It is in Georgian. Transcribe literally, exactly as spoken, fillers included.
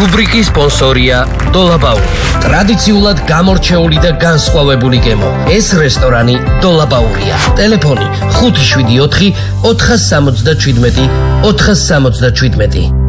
რუბრიკის სპონსორია დოლაბაური. ტრადიციულად გამორჩეული და განსხვავებული გემო. ეს რესტორანი დოლაბაურია. ტელეფონი ხუთი შვიდი ოთხი ოთხას სამოცდაჩვიდმეტი ოთხას სამოცდაჩვიდმეტი.